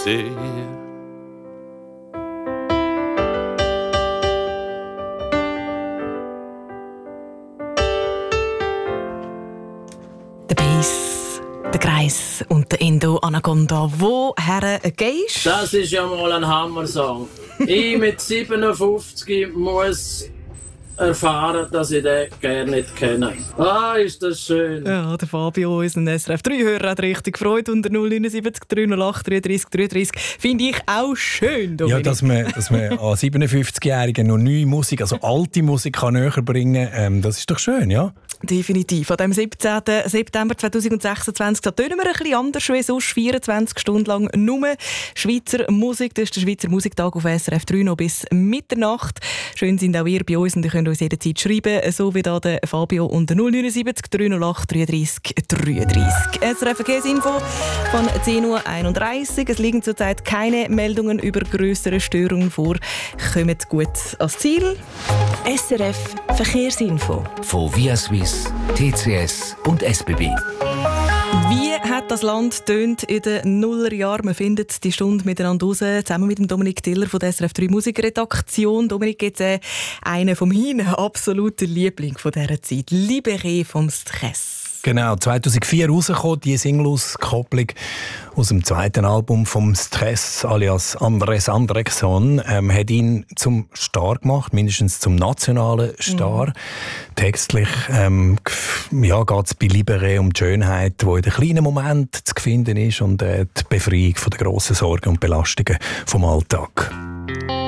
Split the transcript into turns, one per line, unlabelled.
See.
Der Bass, der Kreis und der Endo Anaconda. Woher gehst du?
Das ist ja mal ein Hammer-Song. Ich mit 57 muss erfahren, dass ich den gerne nicht kenne. Ah, ist das schön.
Ja, der Fabio, unser SRF3-Hörer, hat richtig gefreut unter 079 308 33 33. Finde ich auch schön, Dominik.
Ja, dass man an 57-Jährigen noch neue Musik, also alte Musik kann näher bringen, das ist doch schön, ja?
Definitiv. An dem 17. September 2026 da tönen wir ein bisschen anders wie sonst 24 Stunden lang nur Schweizer Musik. Das ist der Schweizer Musiktag auf SRF 3 noch bis Mitternacht. Schön sind auch ihr bei uns und ihr könnt uns jederzeit schreiben, so wie da der Fabio unter 079 308 33 33. SRF Verkehrsinfo von 10.31 Uhr. Es liegen zurzeit keine Meldungen über grössere Störungen vor. Kommt gut ans Ziel.
SRF Verkehrsinfo von Via Suisse, TCS und SBB.
Wie hat das Land tönt in den Nullerjahren? Wir finden die Stunde miteinander raus, zusammen mit dem Dominik Tiller von der SRF 3 Musikredaktion. Dominik, jetzt einen von meinen absoluten Lieblingen von dieser Zeit. «Libéré vom Stress».
Genau, 2004 rausgekommen, die Single-Auskopplung aus dem zweiten Album vom Stress alias Andres Andrexon, hat ihn zum Star gemacht, mindestens zum nationalen Star. Textlich geht es bei Libéré um die Schönheit, die in den kleinen Momenten zu finden ist und die Befreiung von den grossen Sorgen und Belastungen vom Alltag.